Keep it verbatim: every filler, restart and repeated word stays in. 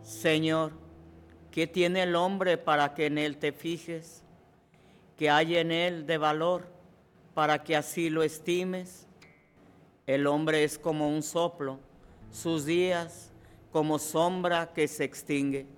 Señor, ¿qué tiene el hombre para que en él te fijes? ¿Qué hay en él de valor para que así lo estimes? El hombre es como un soplo, sus días como sombra que se extingue.